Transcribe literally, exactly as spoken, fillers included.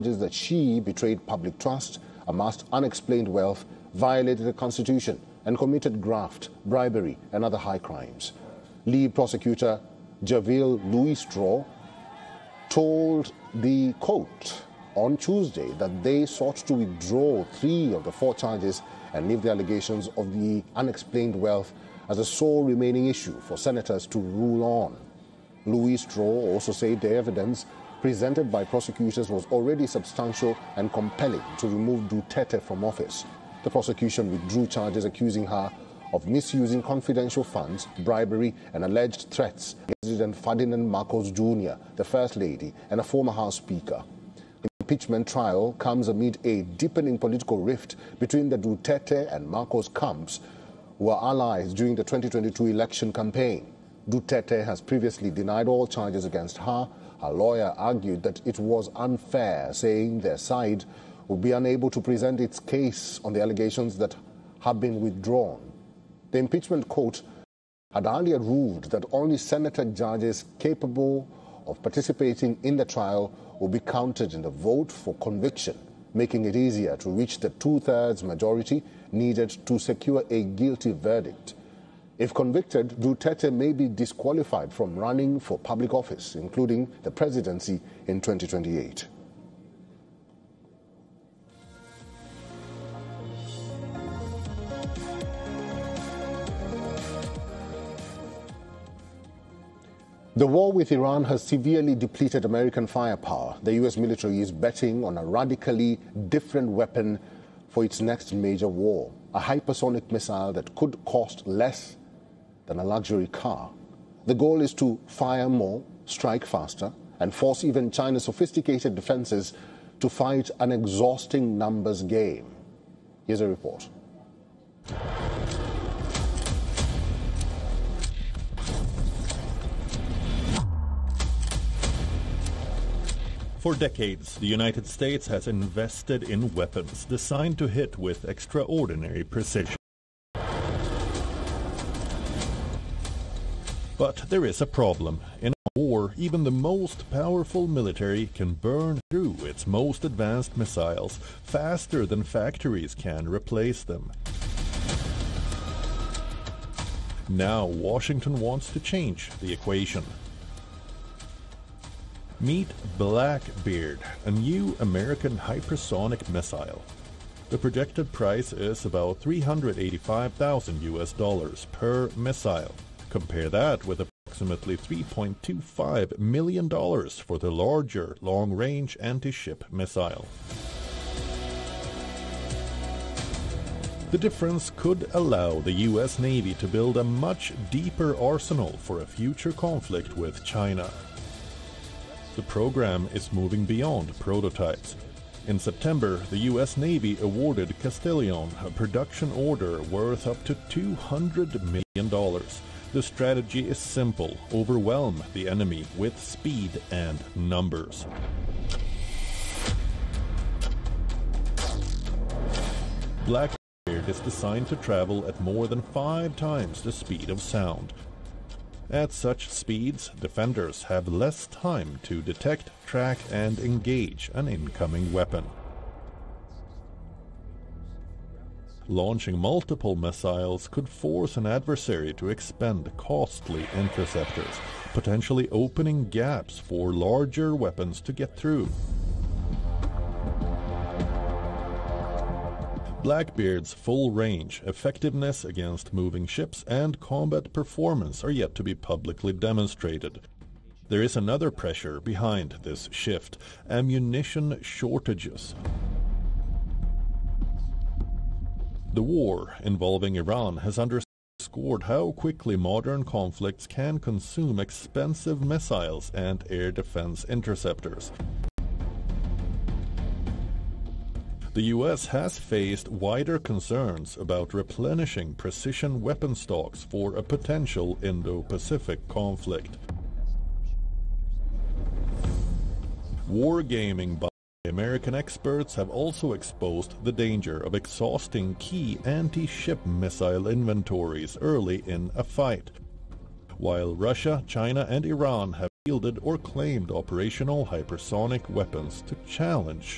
that she betrayed public trust, amassed unexplained wealth, violated the Constitution, and committed graft, bribery, and other high crimes. Lead prosecutor Javier Louis Straw told the court on Tuesday that they sought to withdraw three of the four charges and leave the allegations of the unexplained wealth as a sole remaining issue for senators to rule on. Louis Straw also said the evidence presented by prosecutors was already substantial and compelling to remove Duterte from office. The prosecution withdrew charges accusing her of misusing confidential funds, bribery, and alleged threats against President Ferdinand Marcos Junior, the First Lady, and a former House Speaker. The impeachment trial comes amid a deepening political rift between the Duterte and Marcos camps, who were allies during the twenty twenty-two election campaign. Duterte has previously denied all charges against her. Her lawyer argued that it was unfair, saying their side would be unable to present its case on the allegations that have been withdrawn. The impeachment court had earlier ruled that only Senator judges capable of participating in the trial will be counted in the vote for conviction, making it easier to reach the two-thirds majority needed to secure a guilty verdict. If convicted, Duterte may be disqualified from running for public office, including the presidency in twenty twenty-eight. The war with Iran has severely depleted American firepower. The U S military is betting on a radically different weapon for its next major war, a hypersonic missile that could cost less than a luxury car. The goal is to fire more, strike faster, and force even China's sophisticated defenses to fight an exhausting numbers game. Here's a report. For decades, the United States has invested in weapons designed to hit with extraordinary precision. But there is a problem. In a war, even the most powerful military can burn through its most advanced missiles faster than factories can replace them. Now Washington wants to change the equation. Meet Blackbeard, a new American hypersonic missile. The projected price is about three hundred eighty-five thousand U S dollars per missile. Compare that with approximately three point two five million dollars for the larger long-range anti-ship missile. The difference could allow the U S Navy to build a much deeper arsenal for a future conflict with China. The program is moving beyond prototypes. In September, the U S Navy awarded Castillon a production order worth up to two hundred million dollars. The strategy is simple: overwhelm the enemy with speed and numbers. Blackbeard is designed to travel at more than five times the speed of sound. At such speeds, defenders have less time to detect, track, and engage an incoming weapon. Launching multiple missiles could force an adversary to expend costly interceptors, potentially opening gaps for larger weapons to get through. Blackbeard's full range, effectiveness against moving ships, and combat performance are yet to be publicly demonstrated. There is another pressure behind this shift: ammunition shortages. The war involving Iran has underscored how quickly modern conflicts can consume expensive missiles and air defense interceptors. The U S has faced wider concerns about replenishing precision weapon stocks for a potential Indo-Pacific conflict. Wargaming by American experts have also exposed the danger of exhausting key anti-ship missile inventories early in a fight. While Russia, China, and Iran have fielded or claimed operational hypersonic weapons to challenge